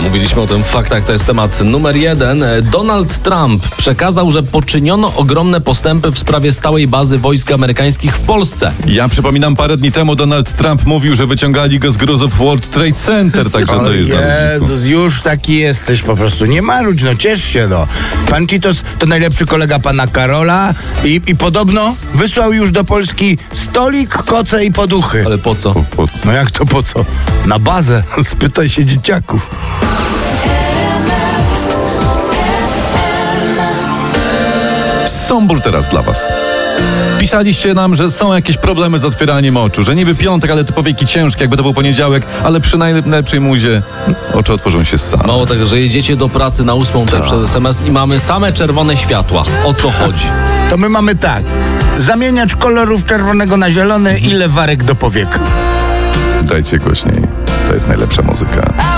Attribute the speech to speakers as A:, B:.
A: Mówiliśmy o tym w faktach, to jest temat numer 1. Donald Trump przekazał, że poczyniono ogromne postępy w sprawie stałej bazy wojsk amerykańskich w Polsce.
B: Ja przypominam, parę dni temu Donald Trump mówił, że wyciągali go z gruzów World Trade Center, także to jest...
C: Jezus, już taki jesteś po prostu. Nie marudź, no ciesz się, no. Pan Cheetos to najlepszy kolega pana Karola i podobno wysłał już do Polski stolik, koce i poduchy.
A: Ale po co?
C: No jak to po co? Na bazę. Spytaj się dzieciaków.
B: Sąbór teraz dla was. Pisaliście nam, że są jakieś problemy z otwieraniem oczu, że niby piątek, ale te powieki ciężkie, jakby to był poniedziałek, ale przy najlepszej muzie oczy otworzą się same.
A: Mało tego, że jedziecie do pracy na 8 tutaj przez SMS i mamy same czerwone światła. O co chodzi?
C: To my mamy tak. Zamieniacz kolorów czerwonego na zielony i lewarek do powieka.
B: Dajcie głośniej, to jest najlepsza muzyka.